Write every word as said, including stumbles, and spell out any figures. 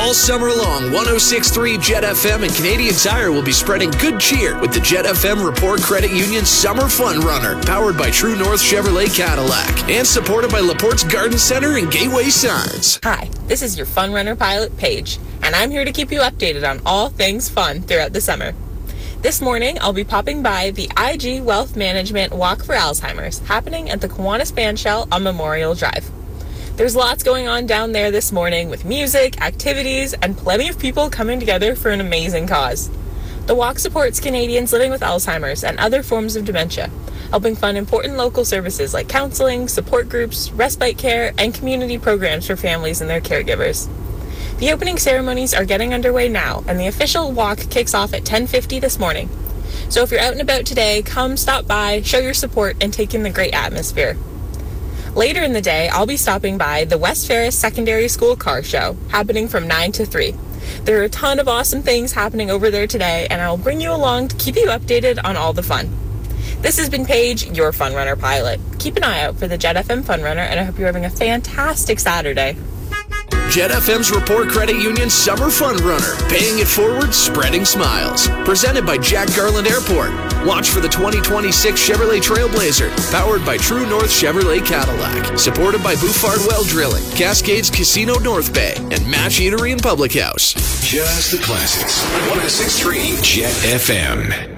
All summer long, one oh six point three Jet F M and Canadian Tire will be spreading good cheer with the Jet F M Report Credit Union Summer Fun Runner, powered by True North Chevrolet Cadillac, and supported by Laporte's Garden Center and Gateway Signs. Hi, this is your Fun Runner pilot, Paige, and I'm here to keep you updated on all things fun throughout the summer. This morning, I'll be popping by the I G Wealth Management Walk for Alzheimer's, happening at the Kiwanis Bandshell on Memorial Drive. There's lots going on down there this morning with music, activities, and plenty of people coming together for an amazing cause. The walk supports Canadians living with Alzheimer's and other forms of dementia, helping fund important local services like counseling, support groups, respite care, and community programs for families and their caregivers. The opening ceremonies are getting underway now, and the official walk kicks off at ten fifty this morning. So if you're out and about today, come stop by, show your support, and take in the great atmosphere. Later in the day, I'll be stopping by the West Ferris Secondary School Car Show, happening from nine to three. There are a ton of awesome things happening over there today, and I'll bring you along to keep you updated on all the fun. This has been Paige, your Fun Runner pilot. Keep an eye out for the Jet F M Fun Runner, and I hope you're having a fantastic Saturday. Jet F M's Report Credit Union Summer Fun Runner, paying it forward, spreading smiles. Presented by Jack Garland Airport. Watch for the twenty twenty-six Chevrolet Trailblazer, powered by True North Chevrolet Cadillac. Supported by Bouffard Well Drilling, Cascades Casino North Bay, and Match Eatery and Public House. Just the classics. one oh six point three Jet F M.